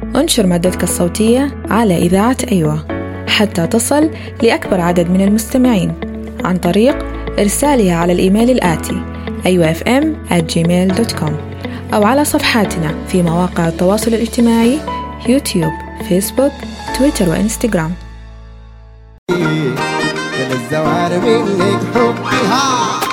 انشر مادتك الصوتية على إذاعة أيوة حتى تصل لأكبر عدد من المستمعين عن طريق إرسالها على الإيميل الآتي ayuafm@gmail.com أو على صفحاتنا في مواقع التواصل الاجتماعي يوتيوب، فيسبوك، تويتر وإنستغرام. الزوار منك حبها